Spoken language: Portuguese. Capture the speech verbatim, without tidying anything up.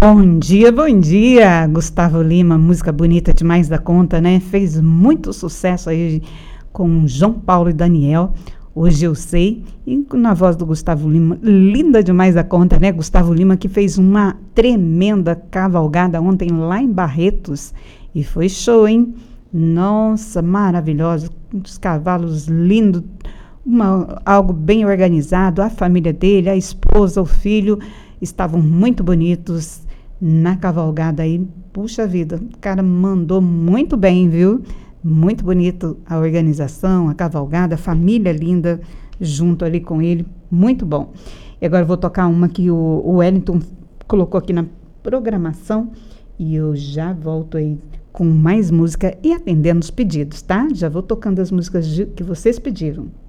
Bom dia, bom dia, Gustavo Lima, música bonita demais da conta, né? Fez muito sucesso aí com João Paulo e Daniel, Hoje Eu Sei, e na voz do Gustavo Lima, linda demais da conta, né? Gustavo Lima que fez uma tremenda cavalgada ontem lá em Barretos, e foi show, hein? Nossa, maravilhoso, uns cavalos lindos, uma, algo bem organizado, a família dele, a esposa, o filho, estavam muito bonitos na cavalgada aí. Puxa vida, o cara mandou muito bem, viu? Muito bonito a organização, a cavalgada, a família linda junto ali com ele, muito bom. E agora eu vou tocar uma que o, o Wellington colocou aqui na programação e eu já volto aí com mais música e atendendo os pedidos, tá? Já vou tocando as músicas que vocês pediram.